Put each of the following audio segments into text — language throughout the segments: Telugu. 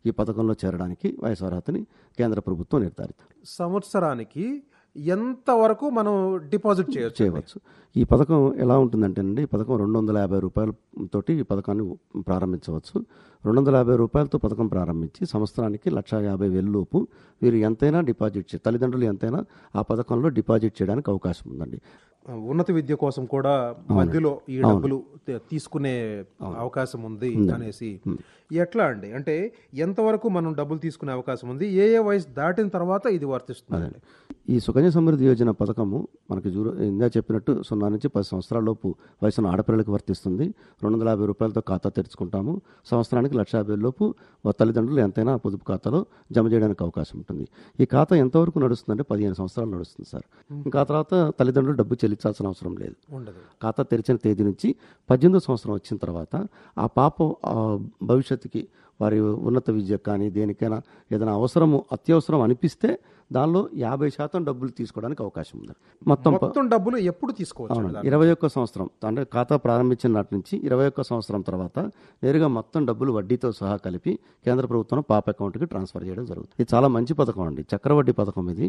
ఈ పథకంలో చేరడానికి వయసు అర్హతని కేంద్ర ప్రభుత్వం నిర్ధారిస్తుంది. సంవత్సరానికి ఎంత వరకు మనం డిపాజిట్ చేయవచ్చు? ఈ పథకం ఎలా ఉంటుందంటేనండి, ఈ పథకం 250 రూపాయలతోటి ఈ పథకాన్ని ప్రారంభించవచ్చు. 250 రూపాయలతో పథకం ప్రారంభించి సంవత్సరానికి 1,50,000 లోపు వీరు ఎంతైనా డిపాజిట్ తల్లిదండ్రులు ఎంతైనా ఆ పథకంలో డిపాజిట్ చేయడానికి అవకాశం ఉందండి. ఉన్నత విద్య కోసం కూడా మధ్యలో ఈ డబ్బులు తీసుకునే అవకాశం ఉంది అనేసి ఎట్లా అండి? అంటే ఎంతవరకు మనం డబ్బులు తీసుకునే అవకాశం ఉంది? ఏ వయసు దాటిన తర్వాత ఇది వర్తిస్తుంది? ఈ సుకన్య సమృద్ధి యోజన పథకము మనకి ఇందా చెప్పినట్టు 0 నుంచి 10 సంవత్సరాల లోపు వయసున్న ఆడపిల్లలకు వర్తిస్తుంది. 250 రూపాయలతో ఖాతా తెరుచుకుంటాము. సంవత్సరానికి 1,50,000 లోపు తల్లిదండ్రులు ఎంతైనా పొదుపు ఖాతాలో జమ చేయడానికి అవకాశం ఉంటుంది. ఈ ఖాతా ఎంతవరకు నడుస్తుందంటే 15 సంవత్సరాలు నడుస్తుంది సార్. ఇంకా తర్వాత తల్లిదండ్రులు డబ్బు చెల్లించాల్సిన అవసరం లేదు. ఖాతా తెరిచిన తేదీ నుంచి 18వ సంవత్సరం వచ్చిన తర్వాత ఆ పాప భవిష్యత్తుకి వారి ఉన్నత విద్య కానీ దేనికైనా ఏదైనా అత్యవసరం అనిపిస్తే దానిలో 50% డబ్బులు తీసుకోవడానికి అవకాశం ఉంది. మొత్తం డబ్బులు ఎప్పుడు తీసుకోవచ్చు? 21 సంవత్సరం అంటే ఖాతా ప్రారంభించిన నాటి నుంచి 21 సంవత్సరం తర్వాత నేరుగా మొత్తం డబ్బులు వడ్డీతో సహా కలిపి కేంద్ర ప్రభుత్వం పాప అకౌంట్కి ట్రాన్స్ఫర్ చేయడం జరుగుతుంది. ఇది చాలా మంచి పథకం అండి. చక్రవడ్డీ పథకం ఇది.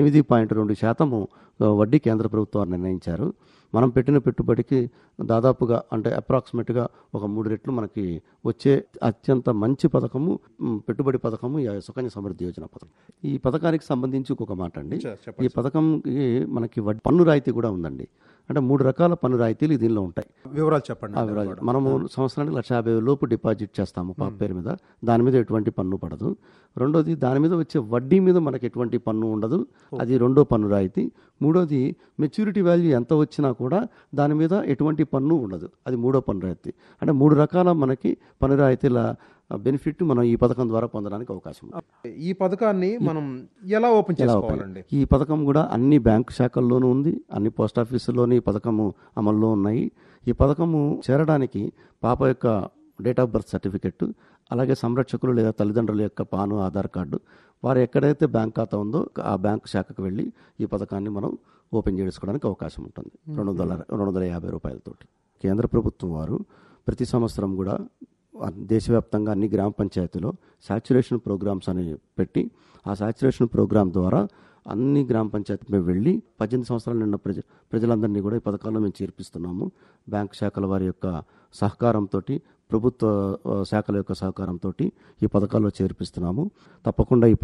8.2% వడ్డీ కేంద్ర ప్రభుత్వం నిర్ణయించారు. మనం పెట్టిన పెట్టుబడికి దాదాపుగా అంటే అప్రాక్సిమేట్గా ఒక 3 రెట్లు మనకి వచ్చే అత్యంత మంచి పథకము, పెట్టుబడి పథకము ఈ సుకన్య సమృద్ధి యోజన పథకం. ఈ పథకానికి సంబంధించి ఇంకొక మాట అండి, ఈ పథకంకి మనకి పన్ను రాయితీ కూడా ఉందండి. అంటే 3 రకాల పన్ను రాయితీలు దీనిలో ఉంటాయి. వివరాలు చెప్పండి. మనము సంవత్సరానికి 1,50,000 లోపు డిపాజిట్ చేస్తాము పాప పేరు మీద. దాని మీద ఎటువంటి పన్ను పడదు. రెండోది, దాని మీద వచ్చే వడ్డీ మీద మనకి ఎటువంటి పన్ను ఉండదు. అది రెండో పన్ను రాయితీ. మూడోది, మెచ్యూరిటీ వాల్యూ ఎంత వచ్చినా కూడా దాని మీద ఎటువంటి పన్ను ఉండదు. అది మూడో పన్ను రాయితీ. అంటే 3 రకాల మనకి పన్ను రాయితీల బెనిఫిట్ మనం ఈ పథకం ద్వారా పొందడానికి అవకాశం ఉంది. ఈ పథకాన్ని మనం ఎలా ఓపెన్ చేసుకోవాలండి? ఈ పథకం కూడా అన్ని బ్యాంకు శాఖల్లోనూ ఉంది, అన్ని పోస్ట్ ఆఫీసుల్లోని ఈ పథకము అమల్లో ఉన్నాయి. ఈ పథకము చేరడానికి పాప యొక్క డేట్ ఆఫ్ బర్త్ సర్టిఫికెట్, అలాగే సంరక్షకులు లేదా తల్లిదండ్రుల యొక్క పాను, ఆధార్ కార్డు, వారు ఎక్కడైతే బ్యాంక్ ఖాతా ఉందో ఆ బ్యాంకు శాఖకు వెళ్ళి ఈ పథకాన్ని మనం ఓపెన్ చేసుకోవడానికి అవకాశం ఉంటుంది. 250 రూపాయలతోటి. కేంద్ర ప్రభుత్వం వారు ప్రతి సంవత్సరం కూడా దేశవ్యాప్తంగా అన్ని గ్రామ పంచాయతీలో సాచ్యురేషన్ ప్రోగ్రామ్స్ అని పెట్టి, ఆ సాచ్యురేషన్ ప్రోగ్రామ్ ద్వారా అన్ని గ్రామ పంచాయతీ వెళ్ళి 18 సంవత్సరాలు నిన్న ప్రజలందరినీ కూడా ఈ పథకాల్లో మేము చేర్పిస్తున్నాము. బ్యాంక్ శాఖల వారి యొక్క సహకారంతో, ప్రభుత్వ శాఖల యొక్క సహకారంతో ఈ పథకాల్లో చేర్పిస్తున్నాము. తప్పకుండా ఈ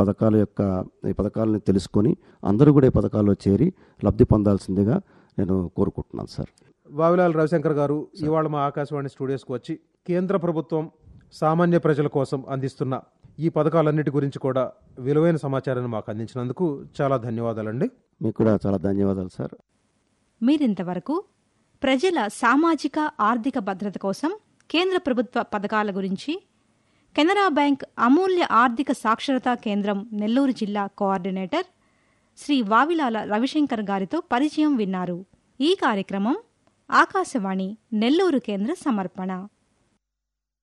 పథకాలని తెలుసుకొని అందరూ కూడా ఈ పథకాల్లో చేరి లబ్ధి పొందాల్సిందిగా నేను కోరుకుంటున్నాను సార్. వావిలాల రవిశంకర్ గారు ఇవాళ మా ఆకాశవాణి స్టూడియోస్కి వచ్చి కేంద్ర ప్రభుత్వం సామాన్య ప్రజల కోసం అందిస్తున్న ఈ పథకాలన్నిటి గురించి కూడా విలువైన సమాచారాన్ని మాకు అందించినందుకు చాలా ధన్యవాదాలండి. మీకు కూడా చాలా ధన్యవాదాలు సార్. మీరింతవరకు ప్రజల సామాజిక ఆర్థిక భద్రత కోసం కేంద్ర ప్రభుత్వ పథకాల గురించి కెనరా బ్యాంక్ అమూల్య ఆర్థిక సాక్షరతా కేంద్రం నెల్లూరు జిల్లా కోఆర్డినేటర్ శ్రీ వావిలాల రవిశంకర్ గారితో పరిచయం విన్నారు. ఈ కార్యక్రమం ఆకాశవాణి నెల్లూరు కేంద్ర సమర్పణ.